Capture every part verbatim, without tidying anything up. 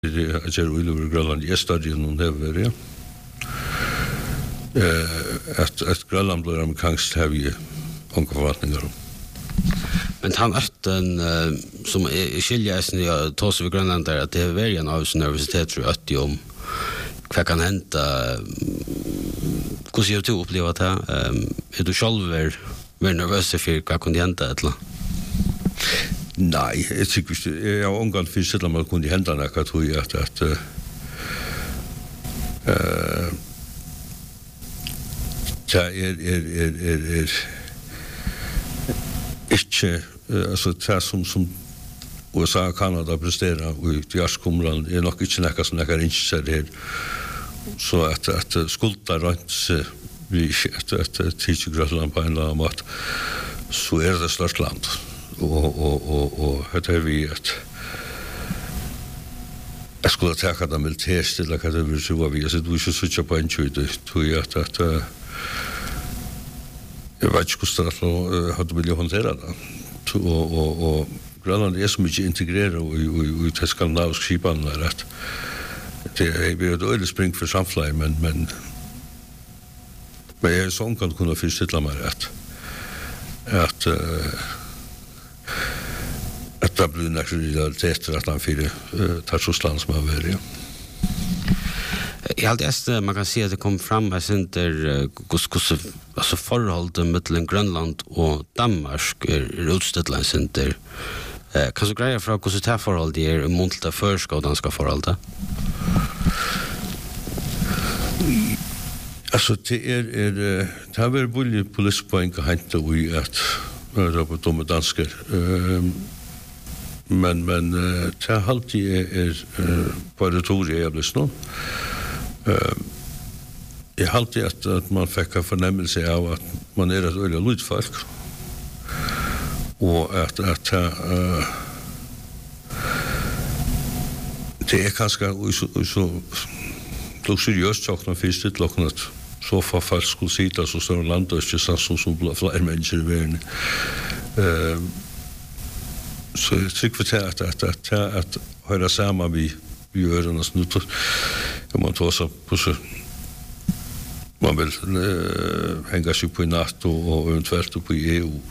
att jag vill över Grönland är större än det var ja. Eh att att Grönland blir amerikanskt har vi onka förvaltningar. Men han ötten uh, som skiljer sig jag tar sig vid Grönland där att det är vägen av sin universitet tror jag att om vad kan hända hur ser du uppleva det um, är du själv är nervös för vad kan hända eller Nej, jag tycker inte jag har omgått för sig att man kunde hända något tror jag att att eh ja är är är är är inte alltså det som som U S A och Kanada presterar och i Jarskomland är nog inte något som jag är intresserad av så att att skulda runt vi att att tidigt Grönland på en eller annan mått så är det störst land och och och och det är vi att jag skulle ta det militärt eller vad det vill så vi så du så så på en tjude tror jag att att jag vet inte hur det hade vill hantera det och och och Grönland är så mycket integrerat i i i skandinaviska skipan där att det är vi ett öde spring för samfly men men men jag sån kan kunna förstå mig rätt att att det blir nationalitet att han fyra tar Ryssland som har varit. I allt det man kan se att det kom fram att center hur hur alltså förhållandet mellan Grönland och Danmark är utställt center. Eh kan du greja för hur det här förhållandet är mot det förska och danska förhållandet? Alltså det är är det har väl bullet police point hänt och vi att det på de danska men men det har alltid är på det tror jag blir snå. Eh jag har alltid att, att man fick en förnemmelse av att man är ett öliga lydfolk och att att uh, det är kanske så så så seriöst sagt när finns det lockna att så för folk skulle sitta så står land och just som som fler människor i världen eh så jag tycker att att att att höra samman vi vi gör det nu om man tar så på så man vill uh, hänga sig på NATO och eventuellt på E U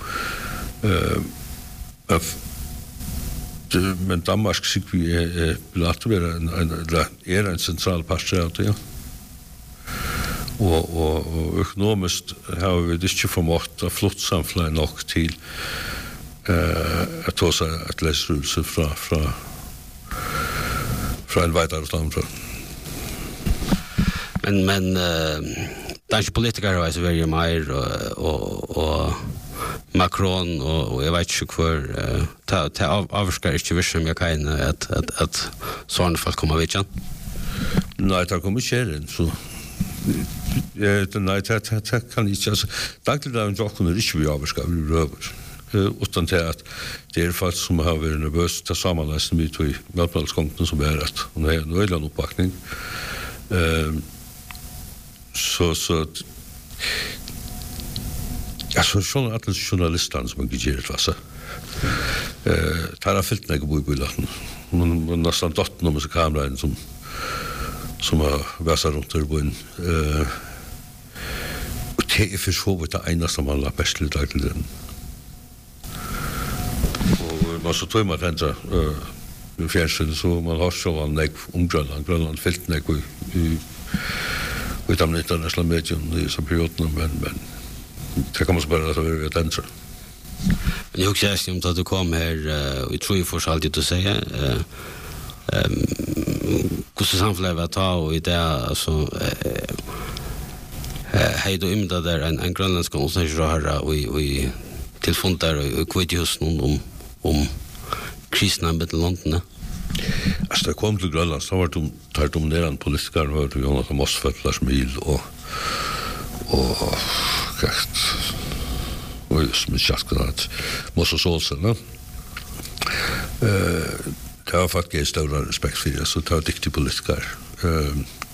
eh men Danmark sig vi är blott vara en är en central part av det och och och ekonomiskt har vi det inte förmått att flott samfället nog till eh att ta sig att läsa rulse från från från vidare land. Men men uh, danska politiker har så väldigt mer och och och Macron och, och jag vet inte hur uh, ta ta av avskar inte visst som jag kan att att att såna folk kommer vet jag. Nej, det kommer inte så ja, det nej det det kan inte alltså dankligt att jag kunde inte vi avskar vi röver utan till att det är folk som har varit nervösa till sammanläsning med i Mellanskongten som är rätt och det är en öjlan uppbackning eh så så alltså såna att journalister som har gjort vad så eh tar har fyllt några bojbullar man man nästan dott nummer så kameran som som har varit runt turbin eh och det är för så vet det ena som man la bäst lite till den och man så tror man att eh nu fjärsen så man har så en nek omgröland Grönland fyllt nek i utan internationella medier i så perioden men men det kommer så bara att vara ett ansvar. Men jag också säger om att du kom här och jag tror ju för alltid att säga eh ehm hur samfället att ta och i det alltså eh hej då imda där en en grönländsk konstnär och i telefon där och kvittjus om om kristna med London. Alltså det kom till Grönland så var de tar dominerande politiker och Jonas Mossfeldters mil och och gakt och just med chaskrat måste så så va eh det har faktiskt stor respekt för det så tar diktig politiker eh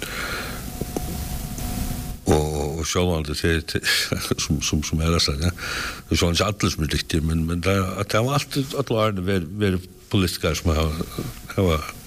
och och så var det som som som är så ja det är ju inte alls med diktig men men det att det var allt att vara det politiker som har har